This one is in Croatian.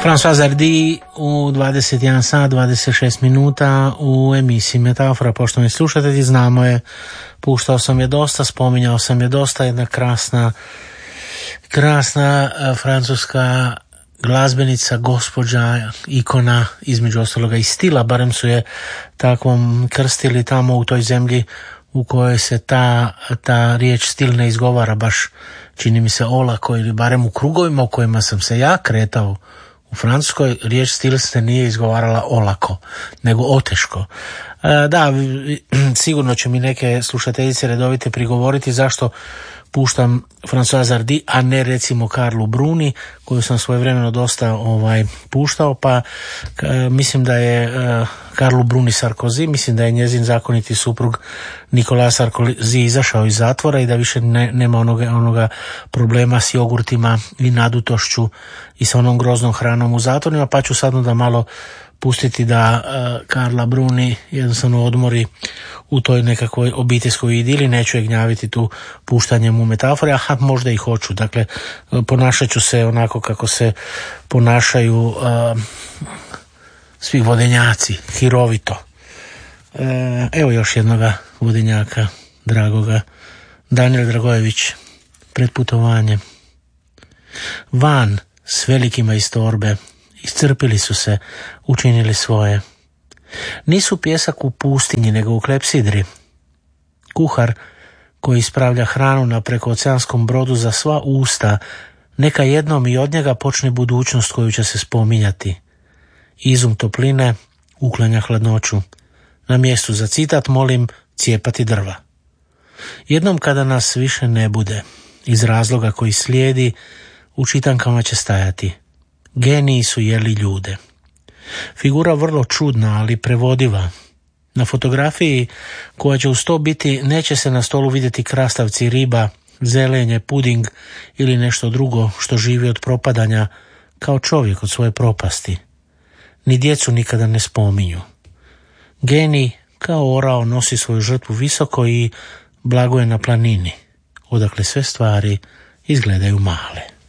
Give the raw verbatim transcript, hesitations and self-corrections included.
François Hardy u dvadeset jedan sat dvadeset šest minuta u emisiji Metafora. Poštovani slušatelji, znamo je, puštao sam je dosta, spominjao sam je dosta, jedna krasna krasna uh, francuska glazbenica, gospođa, ikona, između ostaloga i stila, barem su je takvom krstili tamo u toj zemlji u kojoj se ta, ta riječ stil ne izgovara baš, čini mi se, olako, ili barem u krugovima u kojima sam se ja kretao u Francuskoj, riječ stil se nije izgovarala olako, nego oteško. E, da, sigurno će mi neke slušateljice redovite prigovoriti zašto puštam François Hardy, a ne recimo Karlu Bruni, koju sam svojevremeno dosta ovaj, puštao, pa e, mislim da je e, Karlu Bruni Sarkozy, mislim da je njezin zakoniti suprug Nicolas Sarkozy izašao iz zatvora i da više ne, nema onoga, onoga problema s jogurtima i nadutošću i sa onom groznom hranom u zatvorima, pa ću sad onda malo pustiti da uh, Karla Bruni jednostavno odmori u toj nekakvoj obiteljskoj idili, neću je gnjaviti tu puštanjem u metafore, a možda i hoću. Dakle, ponašat ću se onako kako se ponašaju uh, svi vodenjaci, hirovito. Uh, evo još jednoga vodenjaka, dragoga, Daniel Dragojević, Pred putovanje. Van s velikima iz torbe, iscrpili su se, učinili svoje. Nisu pjesak u pustinji, nego u klepsidri. Kuhar koji ispravlja hranu na prekooceanskom brodu za sva usta, neka jednom i od njega počne budućnost koju će se spominjati. Izum topline uklanja hladnoću. Na mjestu za citat molim cijepati drva. Jednom kada nas više ne bude, iz razloga koji slijedi, u čitankama će stajati: geniji su jeli ljude. Figura vrlo čudna, ali prevodiva. Na fotografiji koja će uz to biti, neće se na stolu vidjeti krastavci, riba, zelenje, puding ili nešto drugo što živi od propadanja kao čovjek od svoje propasti. Ni djecu nikada ne spominju. Genij kao orao nosi svoju žrtvu visoko i blago je na planini, odakle sve stvari izgledaju male.